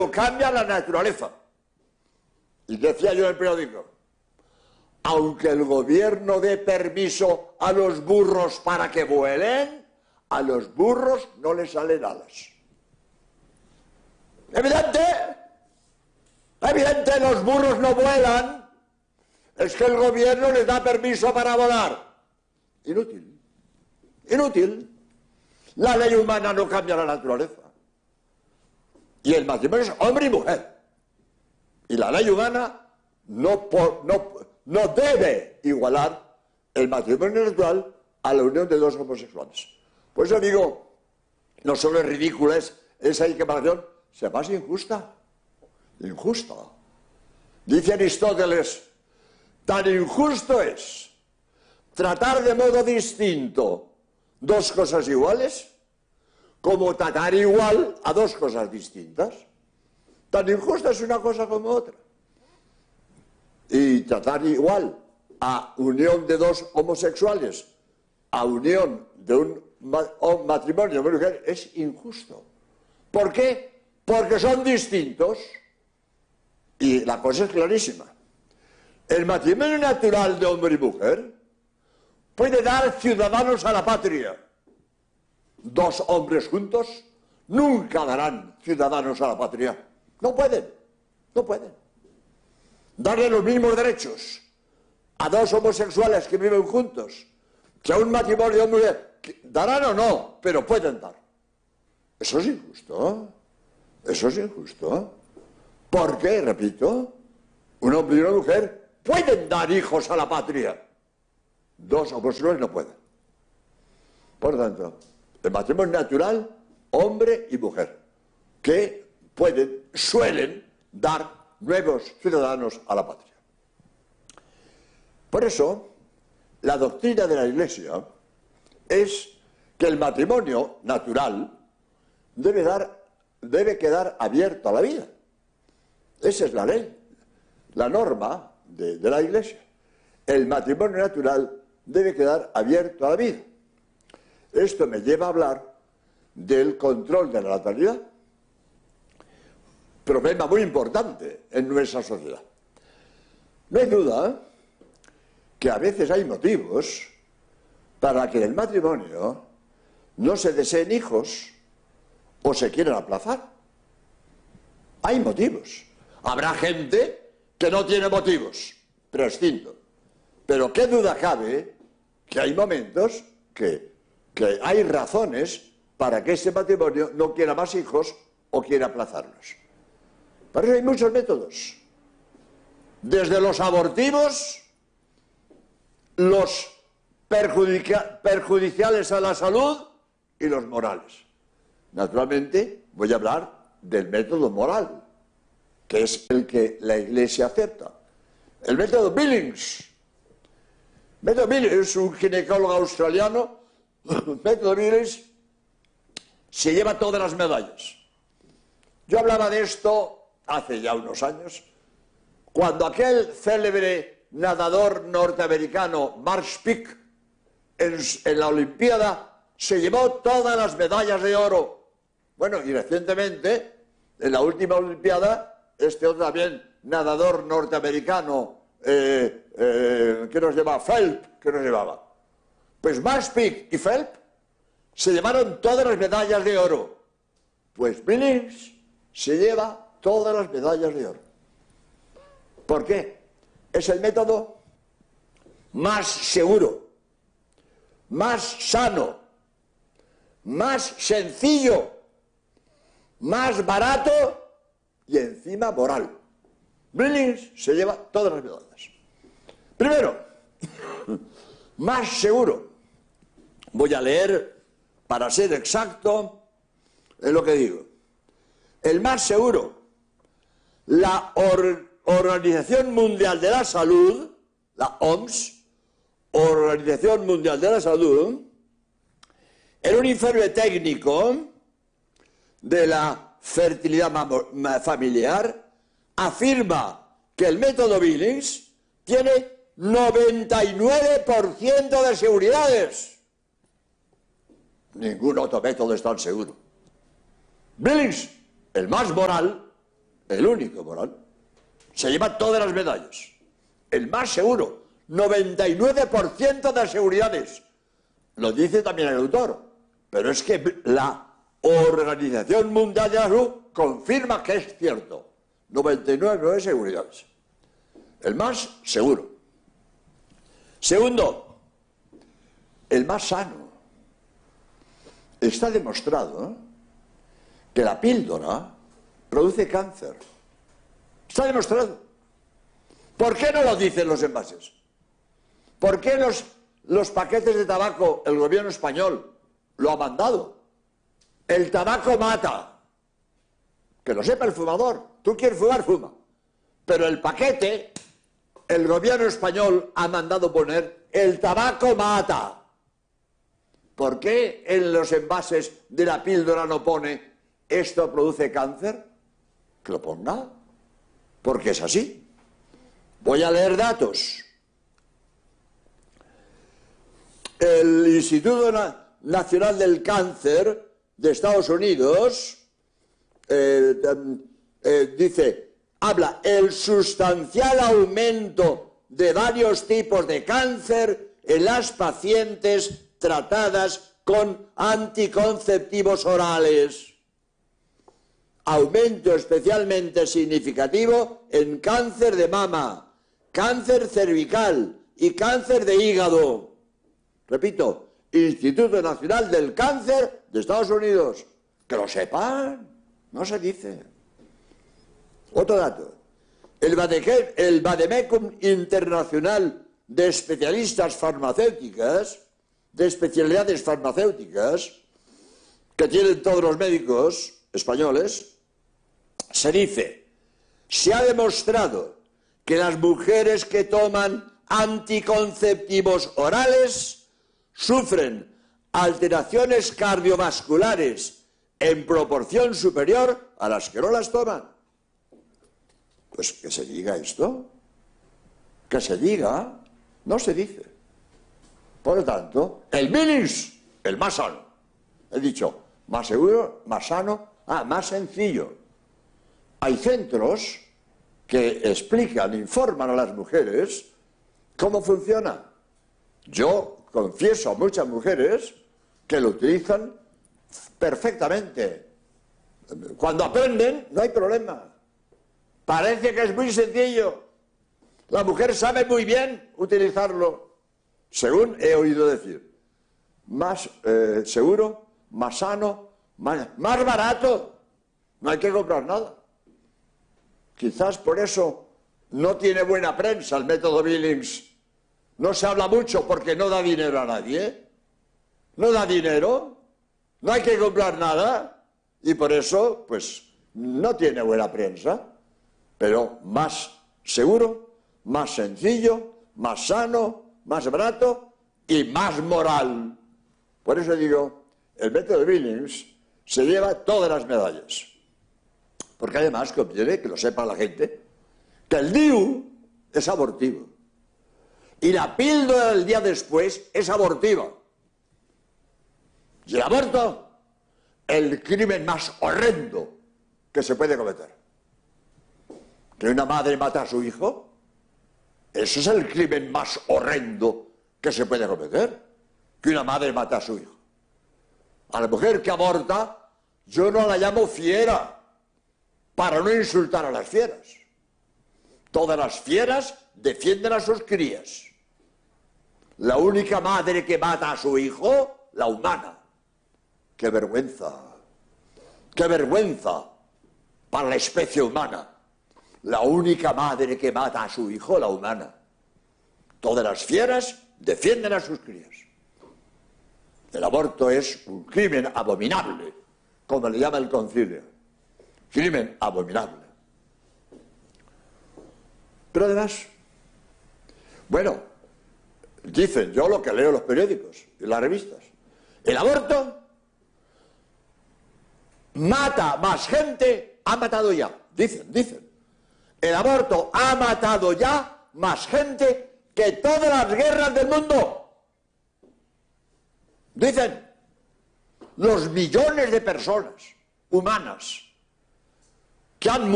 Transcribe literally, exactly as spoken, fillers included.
cambia la naturaleza. Y decía yo en el periódico, aunque el gobierno dé permiso a los burros para que vuelen, a los burros no les salen alas. Evidente, evidente, los burros no vuelan, es que el gobierno les da permiso para volar. Inútil, inútil. La ley humana no cambia la naturaleza. Y el matrimonio es hombre y mujer. Y la ley humana no, por, no, no debe igualar el matrimonio natural a la unión de dos homosexuales. Por eso digo, no solo es ridícula, es esa equiparación, se pasa injusta. Injusta. Dice Aristóteles, tan injusto es tratar de modo distinto dos cosas iguales como tratar igual a dos cosas distintas. Tan injusta es una cosa como otra. Y tratar igual a unión de dos homosexuales, a unión de un matrimonio de una mujer, es injusto. ¿Por qué? Porque son distintos. Y la cosa es clarísima. El matrimonio natural de hombre y mujer puede dar ciudadanos a la patria. Dos hombres juntos nunca darán ciudadanos a la patria. No pueden, no pueden. Darle los mismos derechos a dos homosexuales que viven juntos que a un matrimonio de hombre, darán o no, pero pueden dar. Eso es injusto, eso es injusto. Porque, repito, un hombre y una mujer pueden dar hijos a la patria. Dos homosexuales no pueden. Por lo tanto, el matrimonio natural, hombre y mujer, que pueden, suelen dar nuevos ciudadanos a la patria. Por eso, la doctrina de la Iglesia es que el matrimonio natural debe, dar, debe quedar abierto a la vida. Esa es la ley, la norma de, de la Iglesia. El matrimonio natural debe quedar abierto a la vida. Esto me lleva a hablar del control de la natalidad. Problema muy importante en nuestra sociedad. No hay duda que a veces hay motivos para que en el matrimonio no se deseen hijos o se quieran aplazar. Hay motivos. Habrá gente que no tiene motivos, prescindo. Pero qué duda cabe que hay momentos que, que hay razones para que ese matrimonio no quiera más hijos o quiera aplazarlos. Para eso hay muchos métodos. Desde los abortivos, los perjudica- perjudiciales a la salud y los morales. Naturalmente, voy a hablar del método moral, que es el que la Iglesia acepta. El método Billings. El método Billings, un ginecólogo australiano, el método Billings se lleva todas las medallas. Yo hablaba de esto hace ya unos años, cuando aquel célebre nadador norteamericano, Mark Spick, en, en la Olimpiada, se llevó todas las medallas de oro. Bueno, y recientemente, en la última Olimpiada, este otro también nadador norteamericano, eh, eh, ¿qué nos llevaba? Phelps, ¿qué nos llevaba? Pues Mark Spick y Phelps se llevaron todas las medallas de oro. Pues Billings se lleva todas las medallas de oro. ¿Por qué? Es el método más seguro, más sano, más sencillo, más barato y encima moral. Billings se lleva todas las medallas. Primero, más seguro. Voy a leer para ser exacto en lo que digo. El más seguro. La Or- Organización Mundial de la Salud, la O M S, Organización Mundial de la Salud, en un informe técnico de la fertilidad familiar, afirma que el método Billings tiene noventa y nueve por ciento de seguridades. Ningún otro método es tan seguro. Billings, el más moral, el único moral. Se lleva todas las medallas. El más seguro, noventa y nueve por ciento de seguridades. Lo dice también el autor. Pero es que la Organización Mundial de la Salud confirma que es cierto. noventa y nueve por ciento de seguridades. El más seguro. Segundo, el más sano. Está demostrado, ¿eh?, que la píldora produce cáncer. Está demostrado. ¿Por qué no lo dicen los envases? ¿Por qué los, los paquetes de tabaco el gobierno español lo ha mandado? El tabaco mata. Que lo sepa el fumador. Tú quieres fumar, fuma. Pero el paquete, el gobierno español ha mandado poner el tabaco mata. ¿Por qué en los envases de la píldora no pone esto produce cáncer? Que lo ponga. Porque es así. Voy a leer datos. El Instituto Nacional del Cáncer de Estados Unidos eh, eh, dice, habla el sustancial aumento de varios tipos de cáncer en las pacientes tratadas con anticonceptivos orales. Aumento especialmente significativo en cáncer de mama, cáncer cervical y cáncer de hígado. Repito, Instituto Nacional del Cáncer de Estados Unidos. Que lo sepan, no se dice. Otro dato. El, Badeke, el Vademecum Internacional de Especialistas Farmacéuticas, de especialidades farmacéuticas, que tienen todos los médicos españoles, se dice, se ha demostrado que las mujeres que toman anticonceptivos orales sufren alteraciones cardiovasculares en proporción superior a las que no las toman. Pues que se diga esto, que se diga, no se dice. Por lo tanto, el Billings, el más sano, he dicho, más seguro, más sano, ah, más sencillo. Hay centros que explican, informan a las mujeres cómo funciona. Yo confieso a muchas mujeres que lo utilizan perfectamente. Cuando aprenden, no hay problema. Parece que es muy sencillo. La mujer sabe muy bien utilizarlo, según he oído decir. Más eh, seguro, más sano, más, más barato. No hay que comprar nada. Quizás por eso no tiene buena prensa el método Billings. No se habla mucho porque no da dinero a nadie. No da dinero. No hay que comprar nada. Y por eso, pues, no tiene buena prensa. Pero más seguro, más sencillo, más sano, más barato y más moral. Por eso digo, el método Billings se lleva todas las medallas. Porque además conviene que lo sepa la gente, que el D I U es abortivo. Y la píldora del día después es abortiva. Y el aborto, el crimen más horrendo que se puede cometer. Que una madre mata a su hijo, ese es el crimen más horrendo que se puede cometer. Que una madre mata a su hijo. A la mujer que aborta, yo no la llamo fiera, para no insultar a las fieras. Todas las fieras defienden a sus crías. La única madre que mata a su hijo, la humana. ¡Qué vergüenza! ¡Qué vergüenza para la especie humana! La única madre que mata a su hijo, la humana. Todas las fieras defienden a sus crías. El aborto es un crimen abominable, como le llama el concilio. Crimen abominable. Pero además, bueno, dicen, yo lo que leo en los periódicos y las revistas, el aborto mata más gente, ha matado ya, dicen, dicen. El aborto ha matado ya más gente que todas las guerras del mundo. Dicen, los millones de personas humanas que han